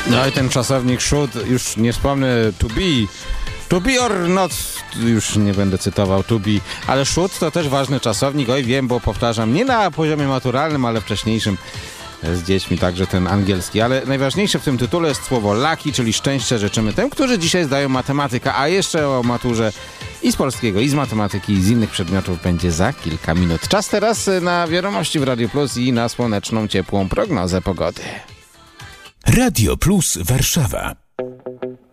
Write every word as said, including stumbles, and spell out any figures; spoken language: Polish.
No i ten czasownik should, już nie wspomnę, to be, to be or not, już nie będę cytował to be, ale should to też ważny czasownik, oj wiem, bo powtarzam, nie na poziomie maturalnym, ale wcześniejszym z dziećmi, także ten angielski, ale najważniejsze w tym tytule jest słowo lucky, czyli szczęście życzymy tym, którzy dzisiaj zdają matematykę, a jeszcze o maturze i z polskiego, i z matematyki, i z innych przedmiotów będzie za kilka minut. Czas teraz na wiadomości w Radio Plus i na słoneczną, ciepłą prognozę pogody. Radio Plus Warszawa.